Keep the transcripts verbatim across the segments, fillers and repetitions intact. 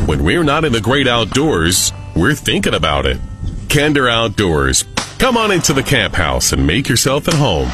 When we're not in the great outdoors, we're thinking about it. Kinder Outdoors. Come on into the camp house and make yourself at home.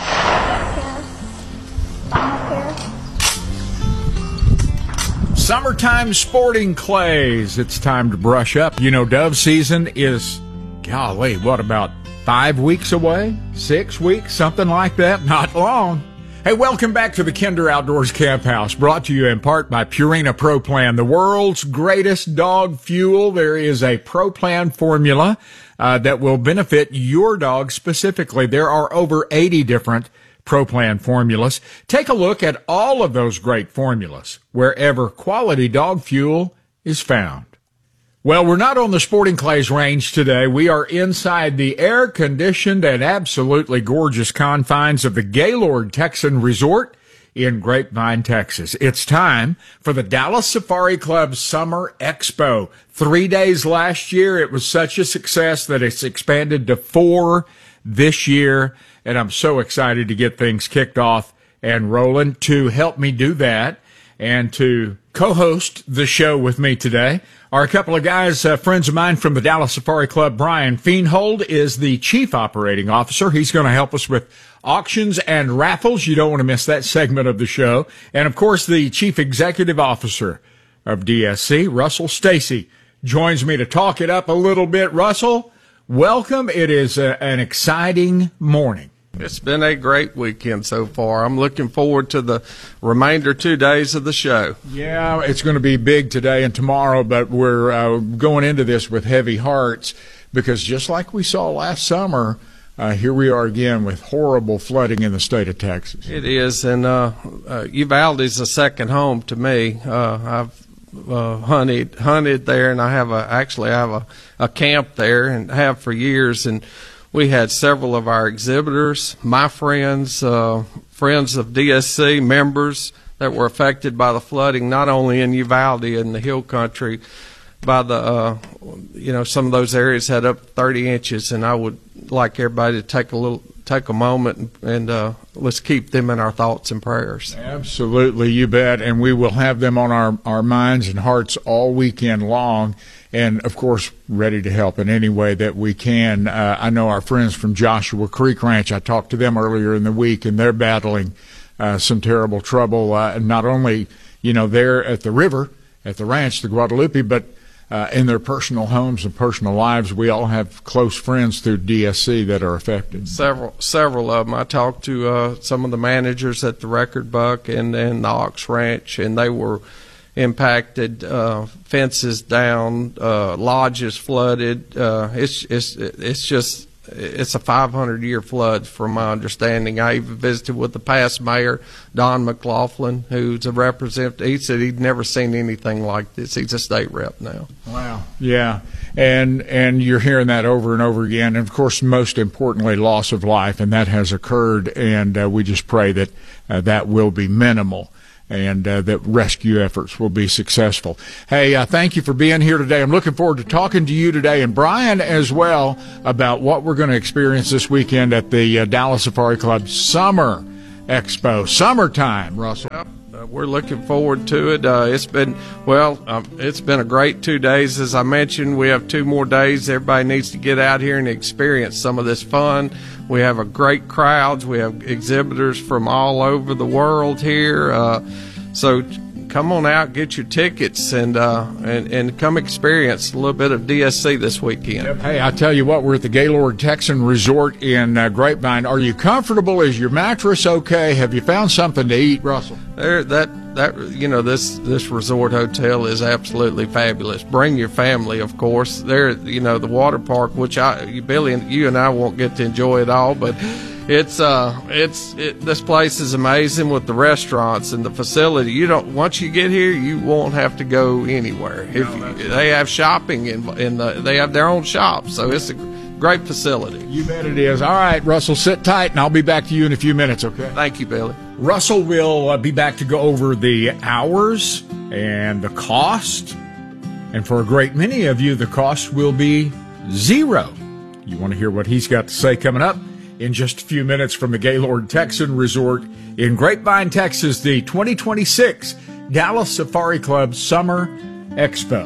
Summertime sporting clays. It's time to brush up. You know, dove season is, golly, what, about five weeks away? Six weeks? Something like that? Not long. Hey, welcome back to the Kinder Outdoors Camp House, brought to you in part by Purina Pro Plan, the world's greatest dog fuel. There is a Pro Plan formula uh, that will benefit your dog specifically. There are over eighty different Pro Plan formulas. Take a look at all of those great formulas wherever quality dog fuel is found. Well, we're not on the Sporting Clays range today. We are inside the air-conditioned and absolutely gorgeous confines of the Gaylord Texan Resort in Grapevine, Texas. It's time for the Dallas Safari Club Summer Expo. Three days last year. It was such a success that it's expanded to four this year. And I'm so excited to get things kicked off and rolling. To help me do that and to co-host the show with me today are a couple of guys, uh, friends of mine from the Dallas Safari Club. Brian Feenhold is the Chief Operating Officer. He's going to help us with auctions and raffles. You don't want to miss that segment of the show. And, of course, the Chief Executive Officer of D S C, Russell Stacy, joins me to talk it up a little bit. Russell, welcome. It is a, an exciting morning. It's been a great weekend so far. I'm looking forward to the remainder two days of the show. Yeah, it's going to be big today and tomorrow, but we're uh, going into this with heavy hearts because just like we saw last summer, uh, here we are again with horrible flooding in the state of Texas. It is, and uh, uh, Uvalde is a second home to me. Uh, I've uh, hunted hunted there, and I have a actually I have a, a camp there and have for years, and we had several of our exhibitors, my friends, uh, friends of D S C, members that were affected by the flooding, not only in Uvalde and the hill country, by the, uh, you know, some of those areas had up thirty inches, and I would like everybody to take a little, take a moment and, and uh, let's keep them in our thoughts and prayers. Absolutely, you bet, and we will have them on our, our minds and hearts all weekend long. And, of course, ready to help in any way that we can. Uh, I know our friends from Joshua Creek Ranch, I talked to them earlier in the week, and they're battling uh, some terrible trouble, uh, not only, you know, there at the river, at the ranch, the Guadalupe, but uh, in their personal homes and personal lives. We all have close friends through D S C that are affected. Several several of them. I talked to uh, some of the managers at the Record Buck and, and the Ox Ranch, and they were impacted, uh, fences down, uh, lodges flooded. Uh, it's, it's, it's just, it's a five hundred year flood from my understanding. I even visited with the past mayor, Don McLaughlin, who's a representative. He said he'd never seen anything like this. He's a state rep now. Wow. Yeah. And, and you're hearing that over and over again. And of course, most importantly, loss of life. And that has occurred. And, uh, we just pray that, uh, that will be minimal. And uh, that rescue efforts will be successful. Hey, uh, thank you for being here today. I'm looking forward to talking to you today and Brian as well about what we're going to experience this weekend at the uh, Dallas Safari Club Summer Expo. Summertime, Russell. Yep. Uh, we're looking forward to it. Uh, it's been, well, um, it's been a great two days. As I mentioned, we have two more days. Everybody needs to get out here and experience some of this fun. We have a great crowds. We have exhibitors from all over the world here. Uh, so come on out, get your tickets, and, uh, and and come experience a little bit of D S C this weekend. Yep. Hey, I tell you what, we're at the Gaylord Texan Resort in uh, Grapevine. Are you comfortable? Is your mattress okay? Have you found something to eat, Russell? There, that that you know, this this resort hotel is absolutely fabulous. Bring your family, of course. There, you know, the water park, which I, you, Billy, and you and I won't get to enjoy it all, but it's uh, it's it, this place is amazing with the restaurants and the facility. You don't once you get here, you won't have to go anywhere. If No, you, they have shopping in in the, they have their own shops, so it's a great facility. You bet it is. All right, Russell, sit tight, and I'll be back to you in a few minutes. Okay. Thank you, Billy. Russell will uh, be back to go over the hours and the cost. And for a great many of you, the cost will be zero. You want to hear what he's got to say coming up in just a few minutes from the Gaylord Texan Resort in Grapevine, Texas, the twenty twenty-six Dallas Safari Club Summer Expo.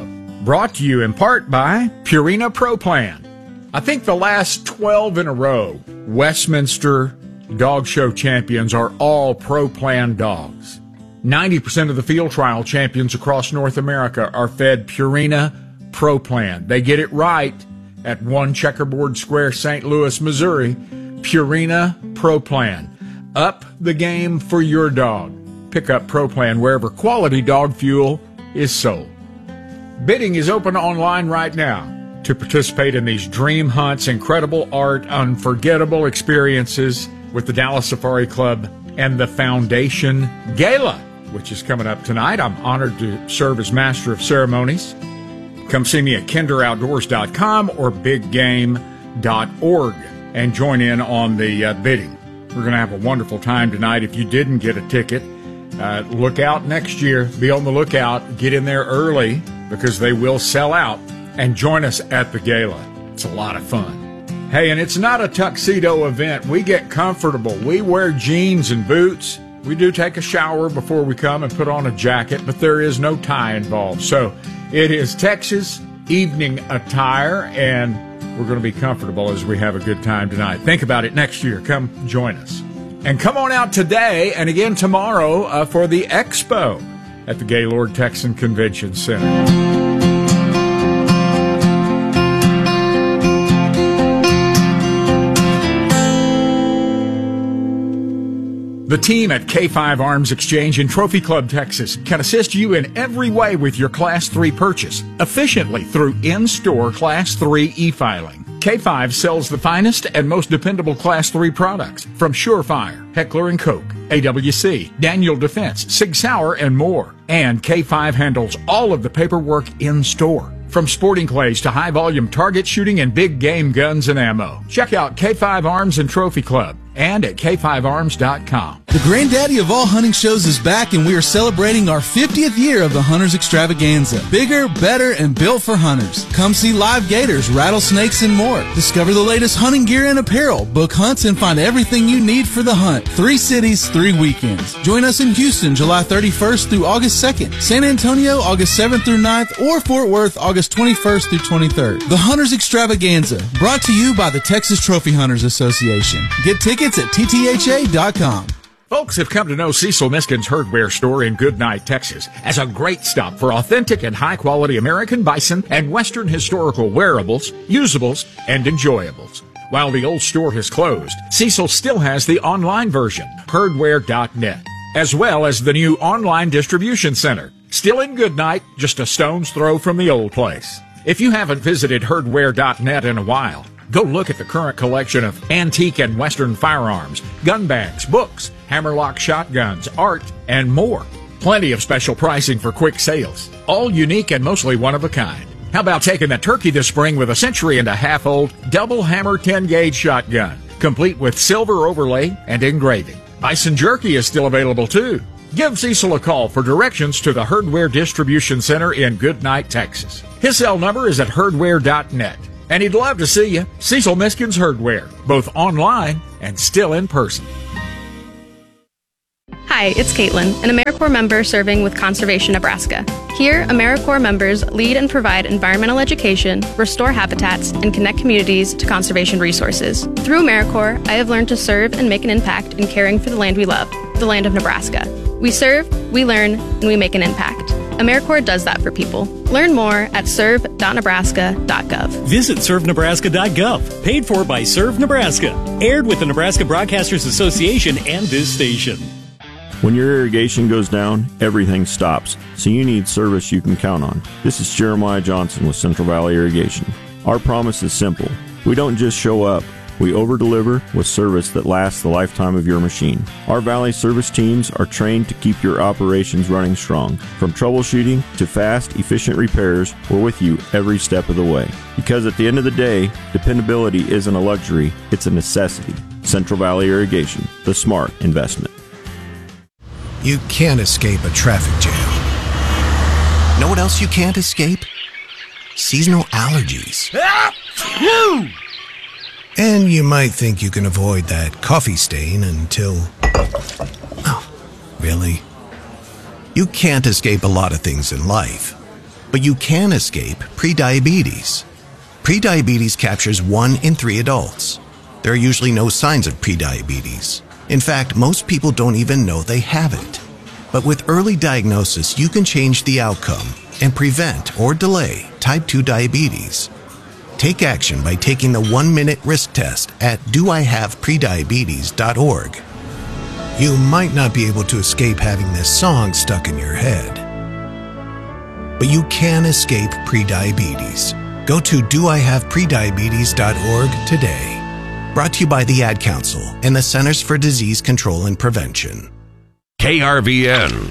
brought to you in part by Purina Pro Plan. I think the last twelve in a row, Westminster Dog Show champions are all Pro Plan dogs. ninety percent of the field trial champions across North America are fed Purina Pro Plan. They get it right at One Checkerboard Square, Saint Louis, Missouri. Purina Pro Plan. Up the game for your dog. Pick up Pro Plan wherever quality dog fuel is sold. Bidding is open online right now to participate in these dream hunts, incredible art, unforgettable experiences with the Dallas Safari Club and the Foundation Gala, which is coming up tonight. I'm honored to serve as Master of Ceremonies. Come see me at kinder outdoors dot com or big game dot org and join in on the uh, bidding. We're going to have a wonderful time tonight. If you didn't get a ticket, uh, look out next year. Be on the lookout. Get in there early because they will sell out. And join us at the gala. It's a lot of fun. Hey, and it's not a tuxedo event. We get comfortable. We wear jeans and boots. We do take a shower before we come and put on a jacket, but there is no tie involved. So it is Texas evening attire, and we're going to be comfortable as we have a good time tonight. Think about it next year. Come join us. And come on out today and again tomorrow uh, for the Expo at the Gaylord Texan Convention Center. The team at K five Arms Exchange in Trophy Club, Texas, can assist you in every way with your Class three purchase, efficiently through in-store Class three e-filing. K five sells the finest and most dependable Class three products from Surefire, Heckler and Koch, A W C, Daniel Defense, Sig Sauer, and more. And K five handles all of the paperwork in-store, from sporting clays to high-volume target shooting and big game guns and ammo. Check out K five Arms and Trophy Club and at k five arms dot com. The granddaddy of all hunting shows is back, and we are celebrating our fiftieth year of the Hunters Extravaganza. Bigger, better, and built for hunters. Come see live gators, rattlesnakes, and more. Discover the latest hunting gear and apparel. Book hunts and find everything you need for the hunt. Three cities, three weekends. Join us in Houston, July thirty-first through August second. San Antonio, August seventh through ninth, or Fort Worth, August twenty-first through twenty-third. The Hunters Extravaganza, brought to you by the Texas Trophy Hunters Association. Get tickets at T T H A dot com. Folks have come to know Cecil Miskin's Herdware store in Goodnight, Texas, as a great stop for authentic and high-quality American bison and Western historical wearables, usables, and enjoyables. While the old store has closed, Cecil still has the online version, herdware dot net, as well as the new online distribution center, still in Goodnight, just a stone's throw from the old place. If you haven't visited herdware dot net in a while, go look at the current collection of antique and Western firearms, gun bags, books, hammerlock shotguns, art, and more. Plenty of special pricing for quick sales, all unique and mostly one of a kind. How about taking the turkey this spring with a century and a half old double hammer ten gauge shotgun, complete with silver overlay and engraving. Bison jerky is still available too. Give Cecil a call for directions to the Herdware Distribution Center in Goodnight, Texas. His cell number is at herdware dot net. And he'd love to see you. Cecil Miskin's Herdware, both online and still in person. Hi, it's Caitlin, an AmeriCorps member serving with Conservation Nebraska. Here, AmeriCorps members lead and provide environmental education, restore habitats, and connect communities to conservation resources. Through AmeriCorps, I have learned to serve and make an impact in caring for the land we love, the land of Nebraska. We serve, we learn, and we make an impact. AmeriCorps does that for people. Learn more at serve dot nebraska dot gov. Visit serve nebraska dot gov. Paid for by Serve Nebraska. Aired with the Nebraska Broadcasters Association and this station. When your irrigation goes down, everything stops, so you need service you can count on. This is Jeremiah Johnson with Central Valley Irrigation. Our promise is simple. We don't just show up. We over-deliver with service that lasts the lifetime of your machine. Our Valley service teams are trained to keep your operations running strong. From troubleshooting to fast, efficient repairs, we're with you every step of the way. Because at the end of the day, dependability isn't a luxury, it's a necessity. Central Valley Irrigation, the smart investment. You can't escape a traffic jam. Know what else you can't escape? Seasonal allergies. And you might think you can avoid that coffee stain until... Oh, really? You can't escape a lot of things in life. But you can escape prediabetes. Prediabetes captures one in three adults. There are usually no signs of prediabetes. In fact, most people don't even know they have it. But with early diagnosis, you can change the outcome and prevent or delay type two diabetes. Take action by taking the one-minute risk test at do I have prediabetes dot org. You might not be able to escape having this song stuck in your head, but you can escape prediabetes. Go to do I have prediabetes dot org today. Brought to you by the Ad Council and the Centers for Disease Control and Prevention. K R V N.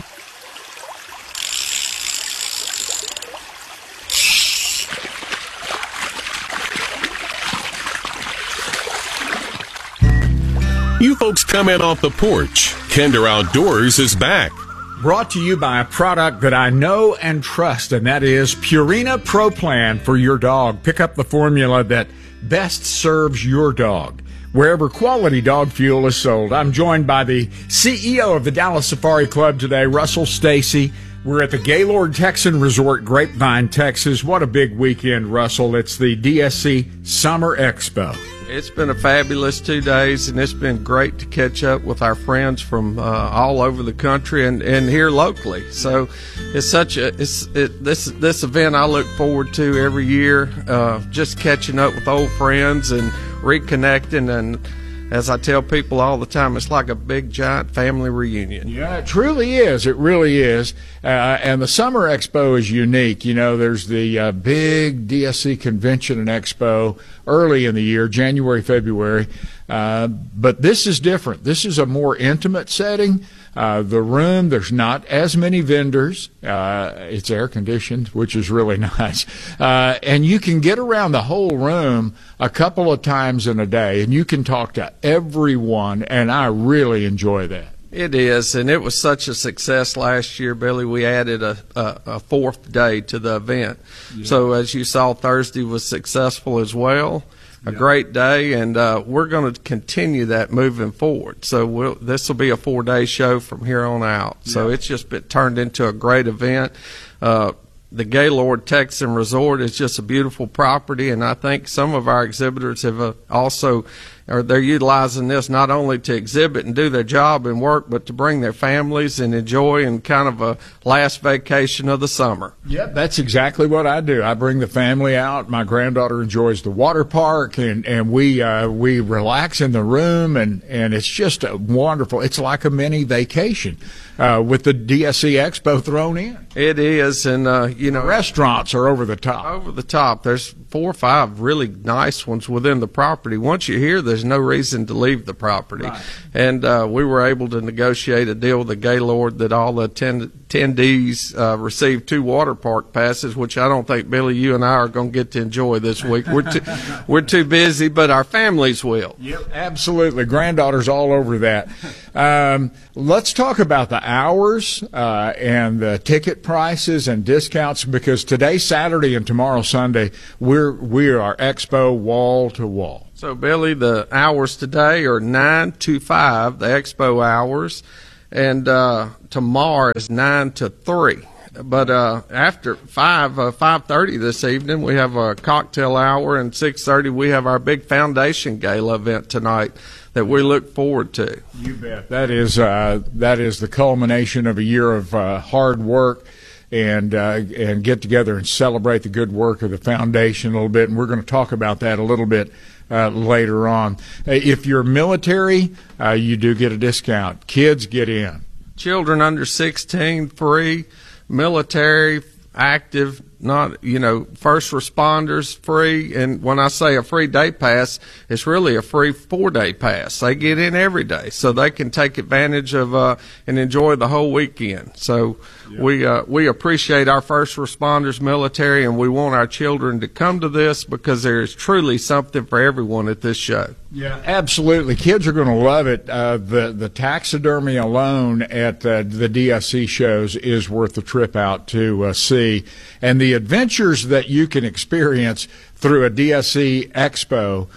You folks come in off the porch. Kinder Outdoors is back. Brought to you by a product that I know and trust, and that is Purina Pro Plan for your dog. Pick up the formula that best serves your dog wherever quality dog fuel is sold. I'm joined by the C E O of the Dallas Safari Club today, Russell Stacy. We're at the Gaylord Texan Resort, Grapevine, Texas. What a big weekend, Russell. It's the D S C Summer Expo. It's been a fabulous two days, and it's been great to catch up with our friends from uh, all over the country and, and here locally. So it's such a it's it, this this event I look forward to every year. Uh, just catching up with old friends and reconnecting, and as I tell people all the time, it's like a big giant family reunion. Yeah, it truly is. It really is. Uh, and the Summer Expo is unique. You know, there's the uh, big D S C Convention and Expo early in the year, January, February. Uh, but this is different. This is a more intimate setting. Uh, the room, there's not as many vendors. Uh, it's air conditioned, which is really nice. Uh, and you can get around the whole room a couple of times in a day, and you can talk to everyone, and I really enjoy that. It is, and it was such a success last year, Billy. We added a, a, a fourth day to the event. Yeah. So as you saw, Thursday was successful as well. A yeah. great day, and uh, we're going to continue that moving forward. So we'll, this will be a four-day show from here on out. Yeah. So it's just been turned into a great event. Uh, the Gaylord Texan Resort is just a beautiful property, and I think some of our exhibitors have uh, also or they're utilizing this not only to exhibit and do their job and work, but to bring their families and enjoy and kind of a last vacation of the summer. Yep, that's exactly what I do. I bring the family out. My granddaughter enjoys the water park, and, and we uh, we relax in the room, and, and it's just a wonderful. It's like a mini vacation uh, with the D S C Expo thrown in. It is, and uh, you know, the restaurants are over the top. Over the top. There's four or five really nice ones within the property. Once you're here, there's no reason to leave the property. Right. And uh, we were able to negotiate a deal with the Gaylord that all the attend- attendees uh, receive two water park passes, which I don't think, Billy, you and I are going to get to enjoy this week. We're too, we're too busy, but our families will. Yep, absolutely. Granddaughters all over that. Um, let's talk about the hours uh, and the ticket prices and discounts, because today, Saturday, and tomorrow, Sunday, we're we are expo wall to wall. So, Billy, the hours today are nine to five, the expo hours, and uh, tomorrow is nine to three. But uh, after five, uh, five thirty this evening, we have a cocktail hour, and six thirty we have our big foundation gala event tonight that we look forward to. You bet. That is uh, that is the culmination of a year of uh, hard work. And uh, and get together and celebrate the good work of the foundation a little bit, and we're going to talk about that a little bit uh, later on. If you're military, uh, you do get a discount. Kids get in. Children under sixteen free. Military, active, not, you know, first responders free. And when I say a free day pass, it's really a free four-day pass. They get in every day, so they can take advantage of uh, and enjoy the whole weekend. So yeah. we uh, we appreciate our first responders, military, and we want our children to come to this because there is truly something for everyone at this show. Yeah, absolutely. Kids are going to love it. Uh, the the taxidermy alone at uh, the D S C shows is worth the trip out to uh, see, and the adventures that you can experience through a D S C Expo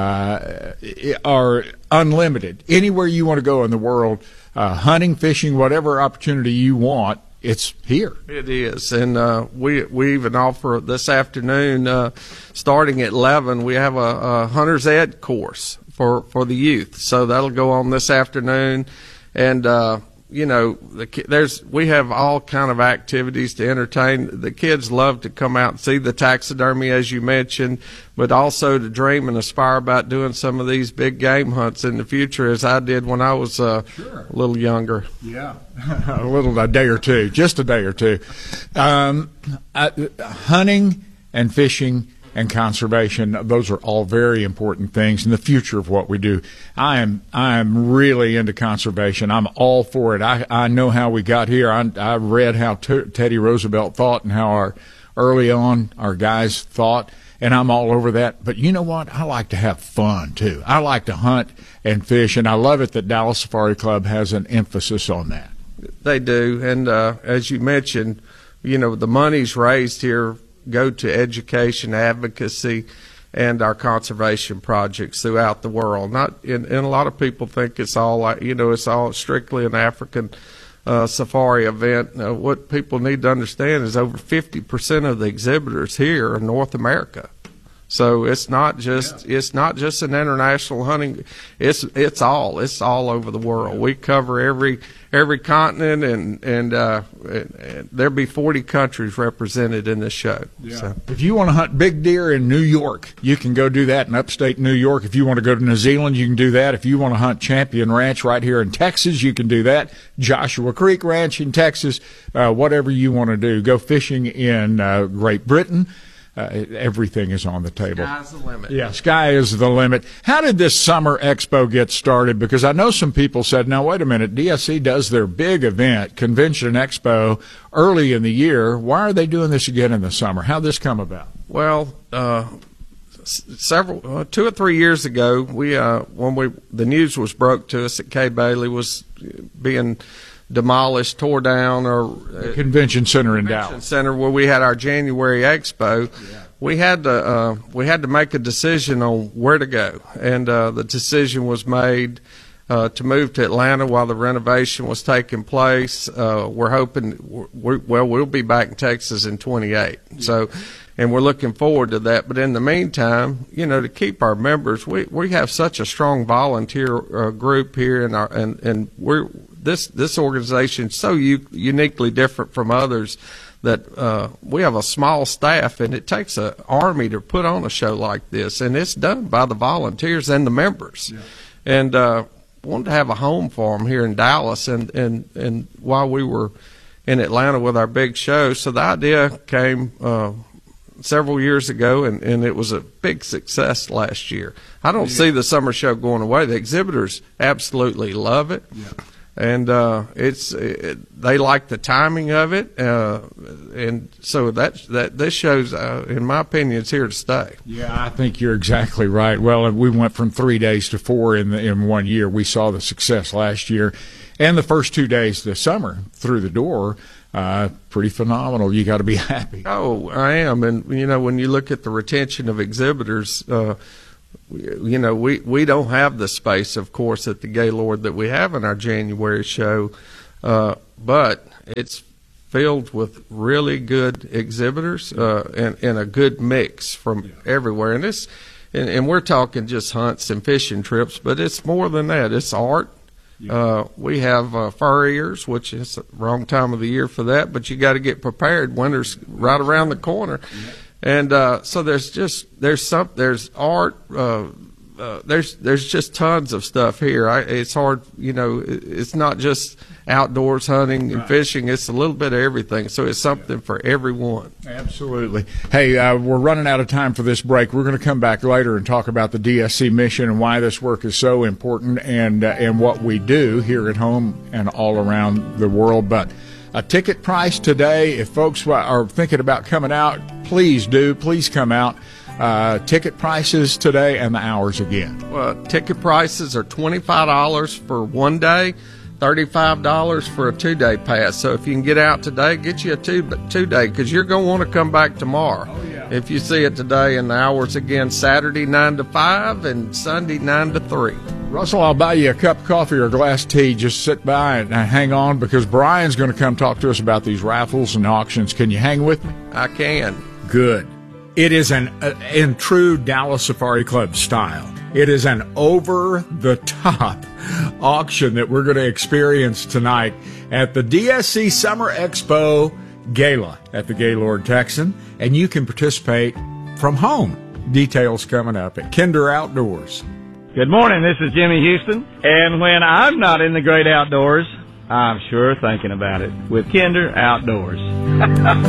uh, are unlimited. Anywhere you want to go in the world, uh, hunting, fishing, whatever opportunity you want, it's here. It is, and uh, we we even offer this afternoon, uh, starting at eleven. We have a, a hunter's ed course for, for the youth, so that'll go on this afternoon, and uh, you know, the, there's we have all kind of activities to entertain. The kids love to come out and see the taxidermy, as you mentioned, but also to dream and aspire about doing some of these big game hunts in the future, as I did when I was uh, sure. a little younger. Yeah, a little, a day or two, just a day or two. Um, uh, hunting and fishing and conservation, those are all very important things in the future of what we do. I am I am really into conservation. I'm all for it. I, I know how we got here. I, I read how t- Teddy Roosevelt thought and how our early on our guys thought, and I'm all over that. But you know what? I like to have fun, too. I like to hunt and fish, and I love it that Dallas Safari Club has an emphasis on that. They do, and uh, as you mentioned, you know, the money's raised here go to education, advocacy, and our conservation projects throughout the world. Not, and, and a lot of people think it's all, like, you know, it's all strictly an African uh, safari event. Uh, what people need to understand is over fifty percent of the exhibitors here are North America. So it's not just yeah. it's not just an international hunting. It's it's all it's all over the world. We cover every every continent, and and, uh, and, and there'll be forty countries represented in this show. Yeah. So. If you want to hunt big deer in New York, you can go do that in upstate New York. If you want to go to New Zealand, you can do that. If you want to hunt Champion Ranch right here in Texas, you can do that. Joshua Creek Ranch in Texas, uh, whatever you want to do. Go fishing in uh, Great Britain. Uh, everything is on the table. Sky's the limit. Yeah, sky is the limit. How did this summer expo get started? Because I know some people said, now, wait a minute, D S C does their big event, Convention Expo, early in the year. Why are they doing this again in the summer? How did this come about? Well, uh, several, uh, two or three years ago, we uh, when we the news was broke to us that Kay Bailey was being demolished, tore down, or the convention center in convention Dallas center where we had our January expo. Yeah. We had to uh, we had to make a decision on where to go, and uh, the decision was made uh, to move to Atlanta while the renovation was taking place. Uh, we're hoping, we're, well, we'll be back in Texas in twenty-eight. Yeah. So. And we're looking forward to that. But in the meantime, you know, to keep our members, we, we have such a strong volunteer uh, group here, and our and and we're this this organization is so u- uniquely different from others that uh, we have a small staff, and it takes an army to put on a show like this, and it's done by the volunteers and the members. Yeah. And uh, wanted to have a home for them here in Dallas, and and and while we were in Atlanta with our big show, so the idea came. Uh, several years ago, and, and it was a big success last year. I don't yeah. see the summer show going away. The exhibitors absolutely love it, yeah. and uh, it's it, they like the timing of it, uh, and so that that this show's, uh, in my opinion, it's here to stay. Yeah, I think you're exactly right. Well, we went from three days to four in the, in one year. We saw the success last year, and the first two days this summer through the door. Uh, pretty phenomenal. You got to be happy. Oh, I am. And, you know, when you look at the retention of exhibitors, uh, you know, we, we don't have the space, of course, at the Gaylord that we have in our January show, uh, but it's filled with really good exhibitors uh, and, and a good mix from yeah. everywhere. And, it's, and, and we're talking just hunts and fishing trips, but it's more than that. It's art. Yeah. Uh, we have uh, furriers, which is the wrong time of the year for that, but you got to get prepared. Winter's right around the corner, yeah. and uh, so there's just there's some there's art. Uh, uh, there's there's just tons of stuff here. I, it's hard, you know. It's not just outdoors hunting and right. fishing. It's a little bit of everything. So it's something yeah. for everyone. Absolutely. Hey, uh, we're running out of time for this break. We're going to come back later and talk about the D S C mission and why this work is so important, and uh, and what we do here at home and all around the world. But a ticket price today, if folks are thinking about coming out, please do. Please come out. Uh, ticket prices today and the hours again. Well, ticket prices are twenty-five dollars for one day, thirty-five dollars for a two-day pass. So if you can get out today, get you a two, two-day, because you're going to want to come back tomorrow. Oh, yeah. If you see it today, and the hours again, Saturday nine to five and Sunday nine to three. Russell, I'll buy you a cup of coffee or a glass of tea. Just sit by and hang on because Brian's going to come talk to us about these raffles and auctions. Can you hang with me? I can. Good. It is an, uh, in true Dallas Safari Club style, it is an over-the-top auction that we're going to experience tonight at the D S C Summer Expo Gala at the Gaylord Texan, and you can participate from home. Details coming up at Kinder Outdoors. Good morning, this is Jimmy Houston, and when I'm not in the great outdoors, I'm sure thinking about it with Kinder Outdoors.